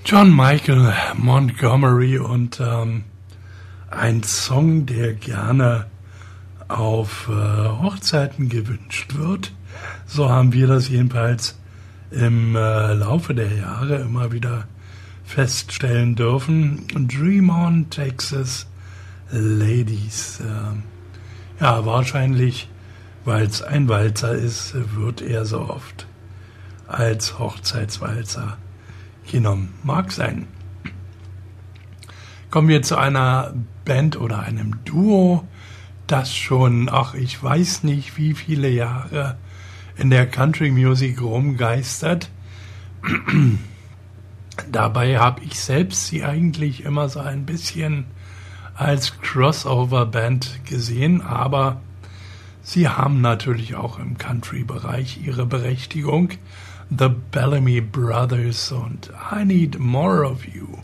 John Michael Montgomery und ein Song, der gerne auf Hochzeiten gewünscht wird. So haben wir das jedenfalls im Laufe der Jahre immer wieder feststellen dürfen. Dream on, Texas Ladies. Ja, wahrscheinlich, weil es ein Walzer ist, wird er so oft als Hochzeitswalzer genommen. Mag sein. Kommen wir zu einer Band oder einem Duo, das schon, ich weiß nicht, wie viele Jahre in der Country Music rumgeistert. Dabei habe ich selbst sie eigentlich immer so ein bisschen als Crossover-Band gesehen, aber sie haben natürlich auch im Country-Bereich ihre Berechtigung. The Bellamy Brothers und I Need More of You.